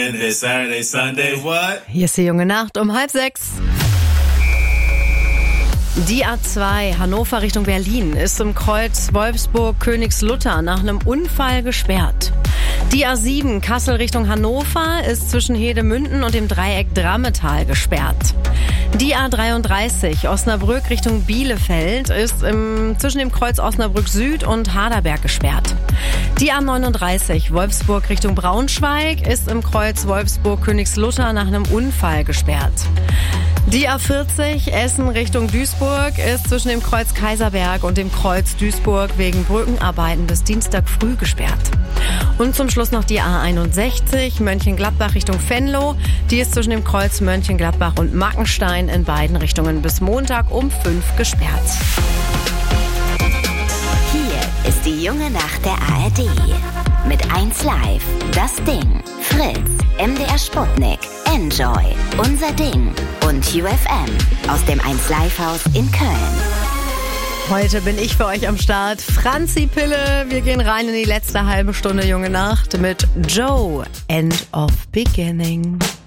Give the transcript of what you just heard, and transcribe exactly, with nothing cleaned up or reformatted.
It's Saturday, Sunday, what? Hier ist die junge Nacht um halb sechs. Die A zwei Hannover Richtung Berlin ist im Kreuz Wolfsburg-Königslutter nach einem Unfall gesperrt. Die A sieben Kassel Richtung Hannover ist zwischen Hedemünden und dem Dreieck Drammetal gesperrt. Die A dreiunddreißig Osnabrück Richtung Bielefeld ist im, zwischen dem Kreuz Osnabrück Süd und Harderberg gesperrt. Die A neununddreißig Wolfsburg Richtung Braunschweig ist im Kreuz Wolfsburg-Königslutter nach einem Unfall gesperrt. Die A vierzig Essen Richtung Duisburg ist zwischen dem Kreuz Kaiserberg und dem Kreuz Duisburg wegen Brückenarbeiten bis Dienstag früh gesperrt. Und zum Schluss noch die A einundsechzig Mönchengladbach Richtung Venlo. Die ist zwischen dem Kreuz Mönchengladbach und Mackenstein in beiden Richtungen bis Montag um fünf gesperrt. Hier ist die junge Nacht der A R D. Mit eins Live, Das Ding, Fritz, M D R Sputnik, Enjoy, Unser Ding und U F M aus dem eins Live Haus in Köln. Heute bin ich für euch am Start, Franzi Pille. Wir gehen rein in die letzte halbe Stunde junge Nacht mit Joe, End of Beginning.